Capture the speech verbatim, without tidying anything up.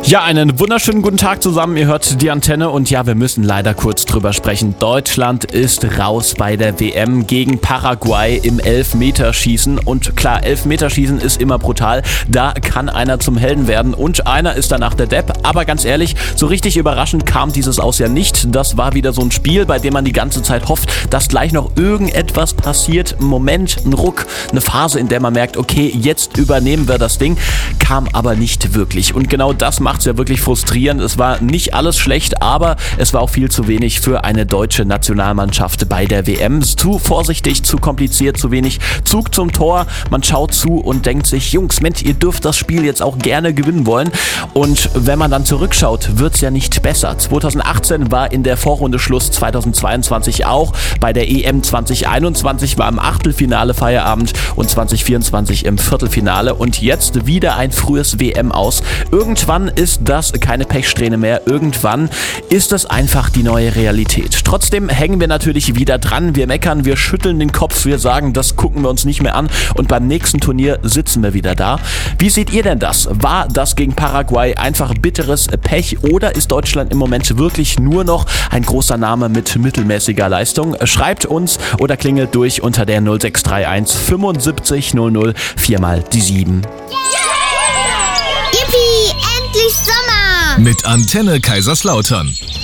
Ja, einen wunderschönen guten Tag zusammen. Ihr hört die Antenne und ja, wir müssen leider kurz drüber sprechen. Deutschland ist raus bei der W M gegen Paraguay im Elfmeterschießen. Und klar, Elfmeterschießen ist immer brutal. Da kann einer zum Helden werden und einer ist danach der Depp. Aber ganz ehrlich, so richtig überraschend kam dieses Aus ja nicht. Das war wieder so ein Spiel, bei dem man die ganze Zeit hofft, dass gleich noch irgendetwas passiert. Ein Moment, ein Ruck, eine Phase, in der man merkt, okay, jetzt übernehmen wir das Ding. Kam aber nicht wirklich. Und genau das macht es ja wirklich frustrierend. Es war nicht alles schlecht, aber es war auch viel zu wenig für eine deutsche Nationalmannschaft bei der W M. Zu vorsichtig, zu kompliziert, zu wenig Zug zum Tor. Man schaut zu und denkt sich, Jungs, Mensch, ihr dürft das Spiel jetzt auch gerne gewinnen wollen. Und wenn man dann zurückschaut, wird es ja nicht besser. zwanzig achtzehn war in der Vorrunde Schluss, zwanzig zweiundzwanzig auch. Bei der E M zwanzig einundzwanzig war im Achtelfinale Feierabend und zwanzig vierundzwanzig im Viertelfinale. Und jetzt wieder ein frühes W M aus. Irgendwann ist das keine Pechsträhne mehr. Irgendwann ist das einfach die neue Realität. Trotzdem hängen wir natürlich wieder dran. Wir meckern, wir schütteln den Kopf, wir sagen, das gucken wir uns nicht mehr an. Und beim nächsten Turnier sitzen wir wieder da. Wie seht ihr denn das? War das gegen Paraguay einfach bitteres Pech oder ist Deutschland im Moment wirklich nur noch ein großer Name mit mittelmäßiger Leistung? Schreibt uns oder klingelt durch unter der null sechs drei eins fünfundsiebzig null null viermal die sieben. Yippie, endlich Sommer! Mit Antenne Kaiserslautern.